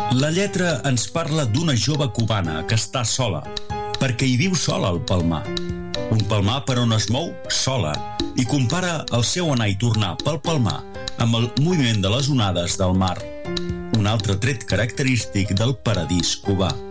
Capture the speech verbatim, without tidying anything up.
La lletra ens parla d'una jove cubana que està sola, perquè hi viu sola al Palmar. Un Palmar per on es mou sola i compara el seu anar i tornar pel Palmar amb el moviment de les onades del mar, un altre tret característic del paradís cubà.